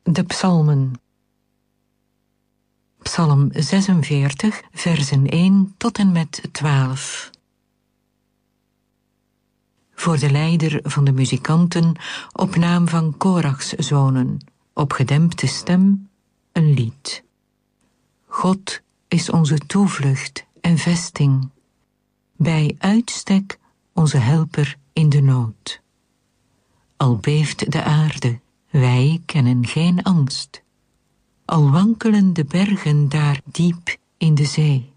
De psalmen. Psalm 46, versen 1 tot en met 12. Voor de leider van de muzikanten, op naam van Korachs zonen, op gedempte stem, een lied. God is onze toevlucht en vesting, bij uitstek onze helper in de nood. Al beeft de aarde, wij kennen geen angst. Al wankelen de bergen daar diep in de zee.